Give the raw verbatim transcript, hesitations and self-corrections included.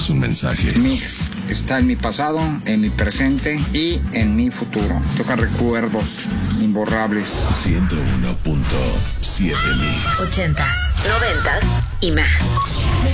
es un mensaje. Mix está en mi pasado, en mi presente y en mi futuro. Toca recuerdos imborrables. ciento uno punto siete Mix. Ochentas, noventas y más.